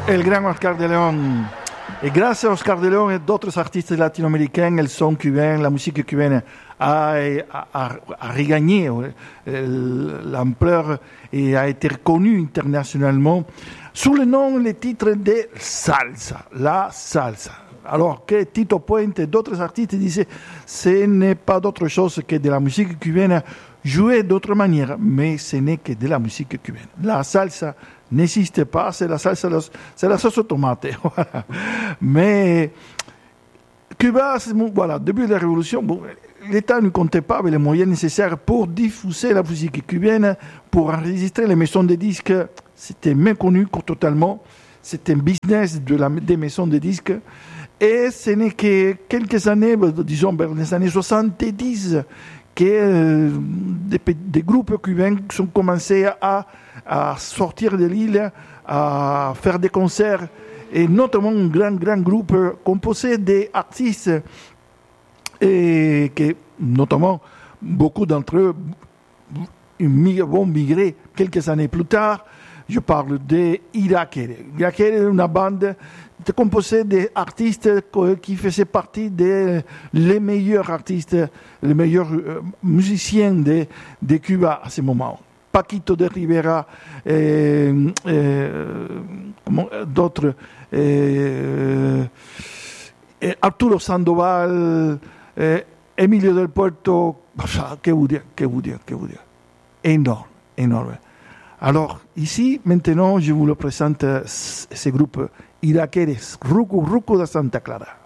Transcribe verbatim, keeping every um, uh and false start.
El gran Oscar de León. Et grâce à Oscar de León et d'autres artistes latino-américains, le son cubain, la musique cubaine a, a, a, a regagné l'ampleur et a été reconnue internationalement sous le nom, le titre de salsa, la salsa. Alors que Tito Puente et d'autres artistes disaient ce n'est pas d'autre chose que de la musique cubaine jouée d'autre manière, mais ce n'est que de la musique cubaine. La salsa n'existe pas, c'est la salsa, c'est la sauce tomate. Voilà. Mais Cuba, voilà, début de la révolution, bon, l'État ne comptait pas avec les moyens nécessaires pour diffuser la musique cubaine, pour enregistrer les maisons de disques. C'était méconnu totalement. C'était un business de la, des maisons de disques. Et ce n'est que quelques années, disons vers les années soixante-dix, que euh, des, des groupes cubains ont commencé à, à sortir de l'île, à faire des concerts, et notamment un grand, grand groupe composé d'artistes, et que, notamment, beaucoup d'entre eux vont migrer quelques années plus tard. Je parle de Irakere. Irakere est une bande composée d'artistes qui faisaient partie des les meilleurs artistes, les meilleurs musiciens de, de Cuba à ce moment. Paquito de Rivera, et, et, d'autres, et, et Arturo Sandoval, et Emilio del Puerto, que vous dire, que vous dire, que vous dire. Énorme, énorme. Alors, ici, maintenant, je vous le présente, ce groupe Iraqueres, Rucu, Rucu de Santa Clara.